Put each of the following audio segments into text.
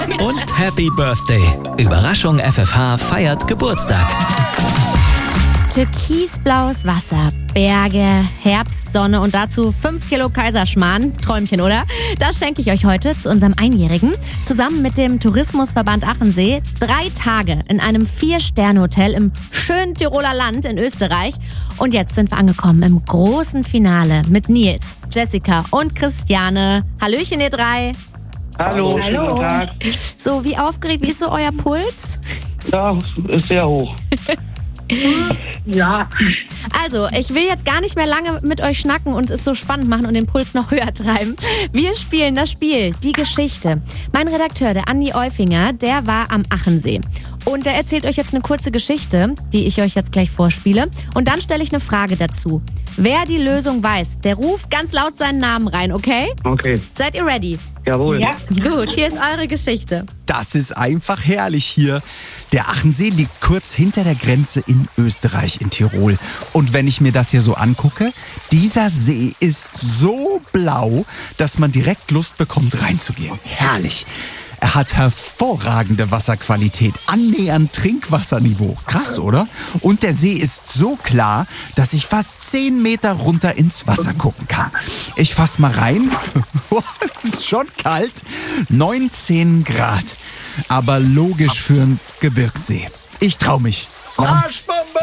Und Happy Birthday. Überraschung, FFH feiert Geburtstag. Türkisblaues Wasser, Berge, Herbstsonne und dazu 5 Kilo Kaiserschmarrn. Träumchen, oder? Das schenke ich euch heute zu unserem Einjährigen. Zusammen mit dem Tourismusverband Achensee 3 Tage in einem 4-Sterne-Hotel im schönen Tiroler Land in Österreich. Und jetzt sind wir angekommen im großen Finale mit Nils, Jessica und Christiane. Hallöchen, ihr 3. Hallo, schönen guten Tag. So, wie aufgeregt, wie ist so euer Puls? Ja, ist sehr hoch. Ja. Also, ich will jetzt gar nicht mehr lange mit euch schnacken und es so spannend machen und den Puls noch höher treiben. Wir spielen das Spiel, die Geschichte. Mein Redakteur, der Andi Eufinger, der war am Achensee. Und der erzählt euch jetzt eine kurze Geschichte, die ich euch jetzt gleich vorspiele. Und dann stelle ich eine Frage dazu. Wer die Lösung weiß, der ruft ganz laut seinen Namen rein, okay? Okay. Seid ihr ready? Jawohl. Ja. Gut, hier ist eure Geschichte. Das ist einfach herrlich hier. Der Achensee liegt kurz hinter der Grenze in Österreich, in Tirol. Und wenn ich mir das hier so angucke, dieser See ist so blau, dass man direkt Lust bekommt, reinzugehen. Herrlich. Er hat hervorragende Wasserqualität, annähernd Trinkwasserniveau. Krass, oder? Und der See ist so klar, dass ich fast 10 Meter runter ins Wasser gucken kann. Ich fass mal rein. Ist schon kalt. 19 Grad. Aber logisch für einen Gebirgssee. Ich trau mich. Arschbombe!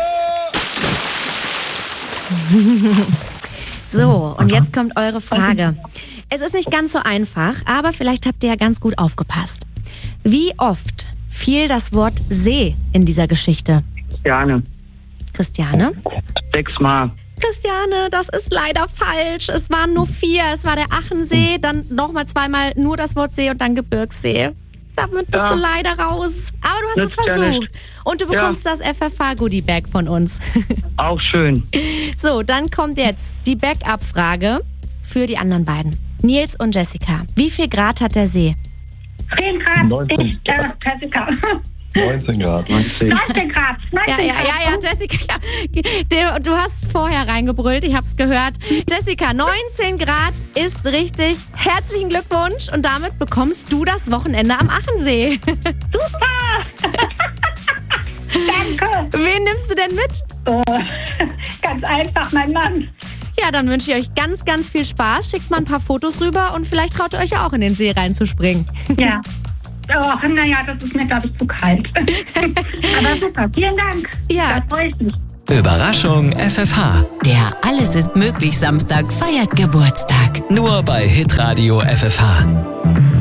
So, und jetzt kommt eure Frage. Es ist nicht ganz so einfach, aber vielleicht habt ihr ja ganz gut aufgepasst. Wie oft fiel das Wort See in dieser Geschichte? Christiane? 6 Mal. Christiane, das ist leider falsch. Es waren nur 4. Es war der Achensee, dann nochmal 2-mal nur das Wort See und dann Gebirgssee. Damit bist du leider raus. Aber du hast es versucht. Und du bekommst das FFH-Goodie-Bag von uns. Auch schön. So, dann kommt jetzt die Backup-Frage für die anderen beiden. Nils und Jessica, wie viel Grad hat der See? 10 Grad. 19. Jessica. 19 Grad. 19 Grad. 19 Ja, Jessica. Du hast vorher reingebrüllt, ich hab's gehört. Jessica, 19 Grad ist richtig. Herzlichen Glückwunsch und damit bekommst du das Wochenende am Achensee. Super. Danke. Wen nimmst du denn mit? Ganz einfach, mein Mann. Ja, dann wünsche ich euch ganz, ganz viel Spaß. Schickt mal ein paar Fotos rüber und vielleicht traut ihr euch ja auch in den See reinzuspringen. Ja. Oh, naja, das ist mir, glaube ich, zu kalt. Aber super, vielen Dank. Ja. Da freue ich mich. Überraschung, FFH. Der Alles ist möglich Samstag feiert Geburtstag. Nur bei Hitradio FFH.